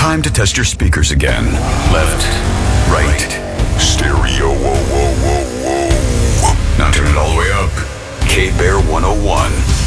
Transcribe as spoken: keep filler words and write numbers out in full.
Time to test your speakers again. Left, right, stereo. Whoa, whoa, whoa, whoa. Now turn it all the way up. K-Bear one oh one.